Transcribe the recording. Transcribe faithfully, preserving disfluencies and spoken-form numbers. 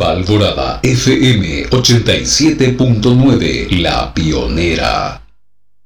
Nueva Alborada, F M ochenta y siete punto nueve, La Pionera.